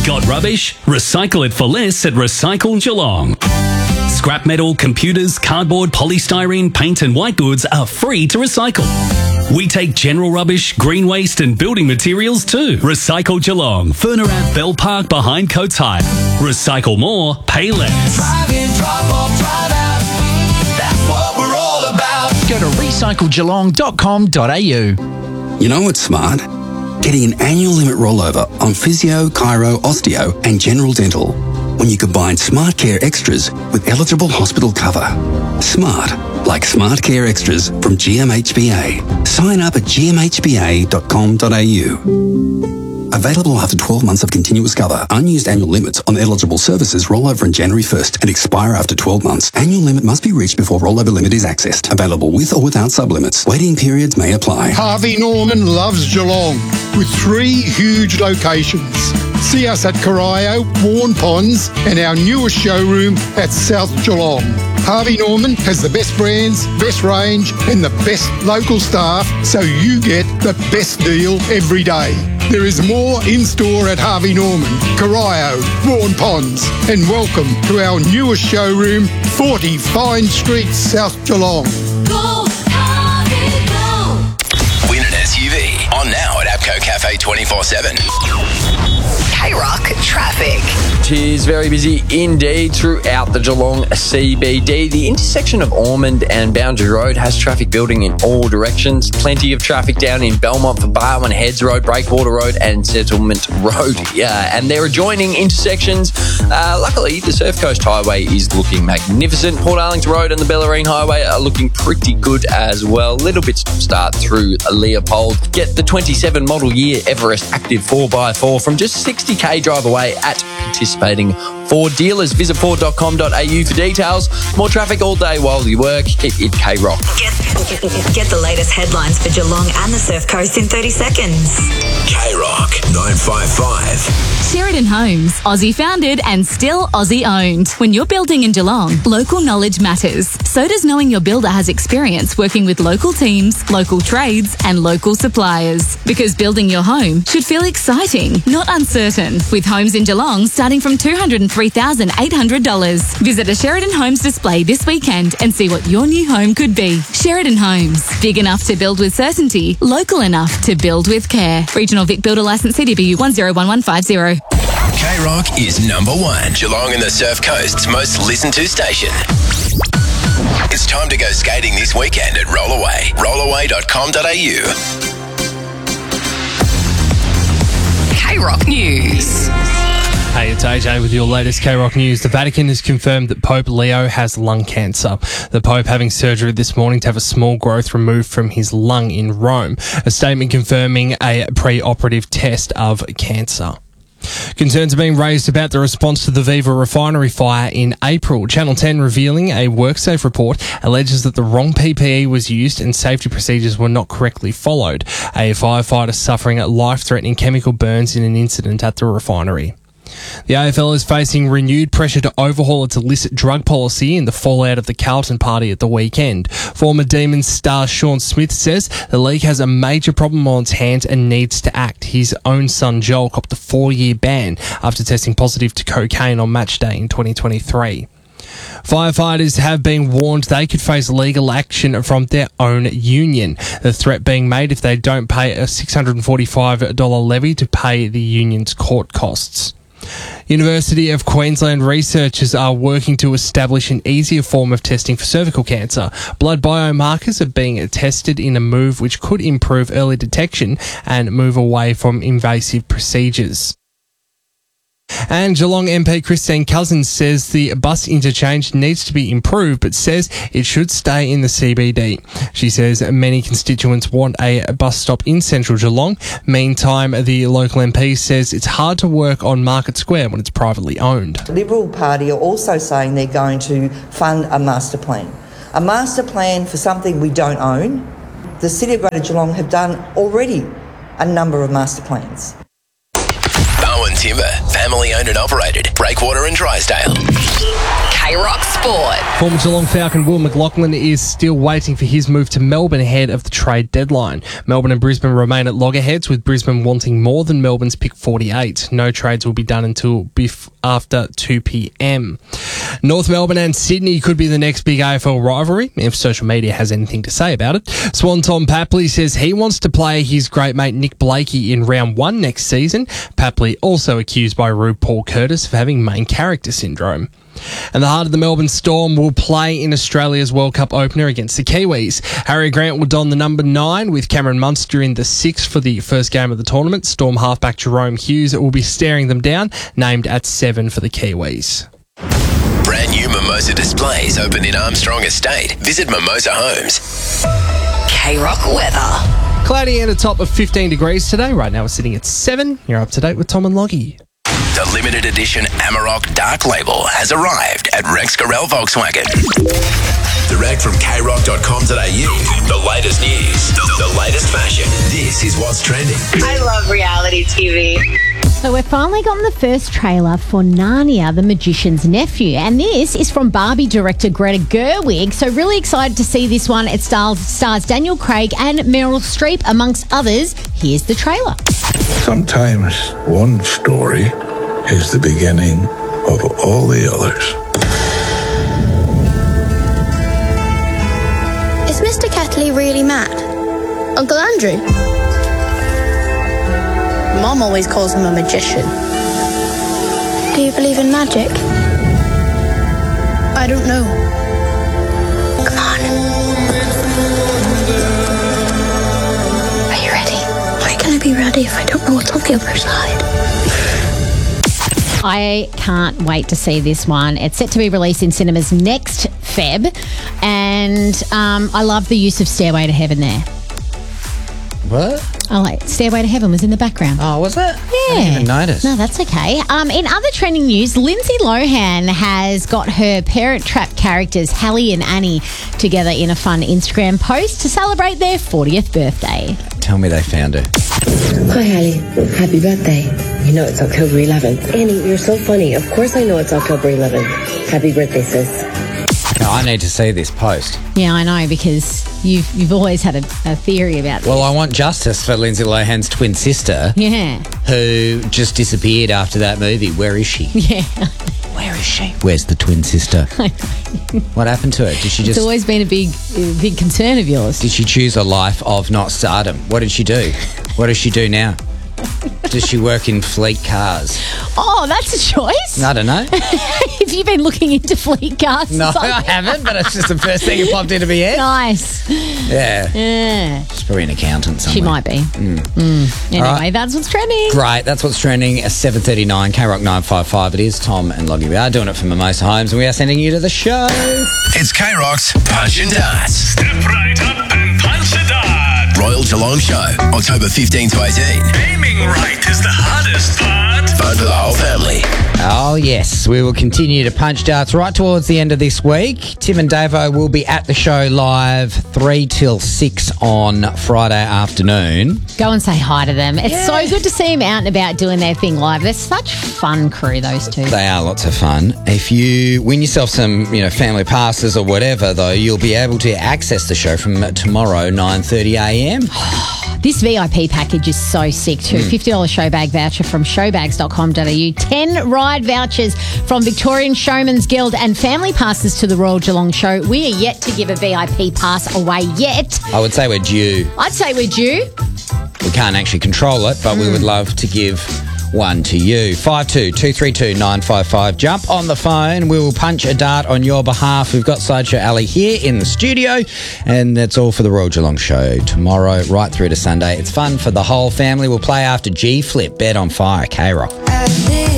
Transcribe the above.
Got rubbish? Recycle it for less at Recycle Geelong. Scrap metal, computers, cardboard, polystyrene, paint and white goods are free to recycle. We take general rubbish, green waste and building materials too. Recycle Geelong, Furnarat Bell Park behind Coates Hire. Recycle more, pay less. Drive in, drop off, drive out. That's what we're all about. Go to recyclegeelong.com.au. You know what's smart? Getting an annual limit rollover on physio, chiro, osteo and general dental when you combine Smart Care Extras with eligible hospital cover. Smart, like Smart Care Extras from GMHBA. Sign up at gmhba.com.au. Available after 12 months of continuous cover. Unused annual limits on eligible services roll over on January 1st and expire after 12 months. Annual limit must be reached before rollover limit is accessed. Available with or without sublimits. Waiting periods may apply. Harvey Norman loves Geelong with 3 huge locations. See us at Corio, Warren Ponds and our newest showroom at South Geelong. Harvey Norman has the best brands, best range and the best local staff, so you get the best deal every day. There is more in store at Harvey Norman, Corio, Warren Ponds, and welcome to our newest showroom, 40 Fine Street, South Geelong. Go, Harvey, go. Win an SUV. On now at APCO Cafe 24/7. K-Rock traffic. It is very busy indeed throughout the Geelong CBD. The intersection of Ormond and Boundary Road has traffic building in all directions. Plenty of traffic down in Belmont for Barwon Heads Road, Breakwater Road and Settlement Road. And their adjoining intersections. Luckily, the Surf Coast Highway is looking magnificent. Port Arlington Road and the Bellarine Highway are looking pretty good as well. Little bit start through Leopold. Get the 27 model year Everest Active 4x4 from just 60k drive away at participating Ford dealers. Visit ford.com.au for details. More traffic all day while you work. Keep it K-Rock. Get the latest headlines for Geelong and the Surf Coast in 30 seconds. K-Rock 955. Sheridan Homes, Aussie founded and still Aussie owned. When you're building in Geelong, local knowledge matters. So does knowing your builder has experience working with local teams, local trades and local suppliers. Because building your home should feel exciting, not uncertain. With homes in Geelong starting from $203,800. Visit a Sheridan Homes display this weekend and see what your new home could be. Sheridan Homes. Big enough to build with certainty, local enough to build with care. Regional Vic Builder Licence CDBU 101150. K-Rock is number 1. Geelong and the Surf Coast's most listened to station. It's time to go skating this weekend at Rollaway. Rollaway.com.au. K-Rock News. Hey, it's AJ with your latest K-Rock news. The Vatican has confirmed that Pope Leo has lung cancer. The Pope having surgery this morning to have a small growth removed from his lung in Rome. A statement confirming a pre-operative test of cancer. Concerns are being raised about the response to the Viva refinery fire in April. Channel 10 revealing a WorkSafe report alleges that the wrong PPE was used and safety procedures were not correctly followed. A firefighter suffering life-threatening chemical burns in an incident at the refinery. The AFL is facing renewed pressure to overhaul its illicit drug policy in the fallout of the Carlton party at the weekend. Former Demons star Sean Smith says the league has a major problem on its hands and needs to act. His own son Joel copped a 4-year ban after testing positive to cocaine on match day in 2023. Firefighters have been warned they could face legal action from their own union. The threat being made if they don't pay a $645 levy to pay the union's court costs. University of Queensland researchers are working to establish an easier form of testing for cervical cancer. Blood biomarkers are being tested in a move which could improve early detection and move away from invasive procedures. And Geelong MP Christine Cousins says the bus interchange needs to be improved, but says it should stay in the CBD. She says many constituents want a bus stop in central Geelong. Meantime, the local MP says it's hard to work on Market Square when it's privately owned. The Liberal Party are also saying they're going to fund a master plan. A master plan for something we don't own. The City of Greater Geelong have done already a number of master plans. Timber. Family owned and operated. Breakwater and Drysdale. K-Rock Sport. Former Geelong Falcon Will McLaughlin is still waiting for his move to Melbourne ahead of the trade deadline. Melbourne and Brisbane remain at loggerheads, with Brisbane wanting more than Melbourne's pick 48. No trades will be done until after 2 p.m. North Melbourne and Sydney could be the next big AFL rivalry, if social media has anything to say about it. Swan Tom Papley says he wants to play his great mate Nick Blakey in round 1 next season. Papley also accused by Rube Paul Curtis of having main character syndrome. And the heart of the Melbourne Storm will play in Australia's World Cup opener against the Kiwis. Harry Grant will don the number 9 with Cameron Munster in the 6 for the first game of the tournament. Storm halfback Jerome Hughes will be staring them down, named at 7 for the Kiwis. Brand new Mimosa displays open in Armstrong Estate. Visit Mimosa Homes. K-Rock weather. Cloudy and a top of 15 degrees today. Right now we're sitting at 7. You're up to date with Tom and Loggie. The limited edition Amarok Dark Label has arrived at Rex Corel Volkswagen. Direct from krock.com.au. The latest news, the latest fashion. This is what's trending. I love reality TV. So we've finally gotten the first trailer for Narnia, the Magician's Nephew. And this is from Barbie director Greta Gerwig. So really excited to see this one. It stars Daniel Craig and Meryl Streep, amongst others. Here's the trailer. Sometimes one story is the beginning of all the others. Is Mr. Ketley really mad? Uncle Andrew? Mom always calls him a magician. Do you believe in magic? I don't know. Come on. Are you ready? How can I be ready if I don't know what's on the other side? I can't wait to see this one. It's set to be released in cinemas next Feb. And I love the use of Stairway to Heaven there. What? Oh, like Stairway to Heaven was in the background. Oh, was it? Yeah. I didn't even notice. No, that's okay. In other trending news, Lindsay Lohan has got her Parent Trap characters, Hallie and Annie, together in a fun Instagram post to celebrate their 40th birthday. Tell me they found her. Hi, Hallie. Happy birthday. You know it's October 11th. Annie, you're so funny. Of course I know it's October 11th. Happy birthday, sis. No, I need to see this post. Yeah, I know, because you've always had a theory about this. Well, I want justice for Lindsay Lohan's twin sister. Yeah. Who just disappeared after that movie. Where is she? Yeah. Where is she? Where's the twin sister? What happened to her? Did she just... It's always been a big concern of yours. Did she choose a life of not stardom? What did she do? What does she do now? Does she work in fleet cars? Oh, that's a choice. I don't know. Have you been looking into fleet cars? No, I haven't, but it's just the first thing that popped into my head. Nice. Yeah. Yeah. She's probably an accountant somewhere. She might be. Anyway, right. That's what's trending. Great, that's what's trending. 7:39, K-Rock 955. It is Tom and Loggie. We are doing it for Mimosa Homes, and we are sending you to the show. It's K-Rock's Punch and Darts. Step right up and punch a dart. Royal Geelong Show, October 15 to 18. Aiming right is the hardest part. Fun for the whole family. Oh, yes. We will continue to punch darts right towards the end of this week. Tim and Davo will be at the show live 3 till 6 on Friday afternoon. Go and say hi to them. It's so good to see them out and about doing their thing live. They're such fun crew, those two. They are lots of fun. If you win yourself some, family passes or whatever, though, you'll be able to access the show from tomorrow, 9:30 a.m. This VIP package is so sick too. $50 show bag voucher from showbags.com.au. 10 ride vouchers from Victorian Showman's Guild and family passes to the Royal Geelong Show. We are yet to give a VIP pass away yet. I would say we're due. I'd say we're due. We can't actually control it, but we would love to give one to you. 52-232-955. Jump on the phone. We will punch a dart on your behalf. We've got Sideshow Ali here in the studio, and that's all for the Royal Geelong Show tomorrow, right through to Sunday. It's fun for the whole family. We'll play after G-Flip, Bed on Fire, K-Rock.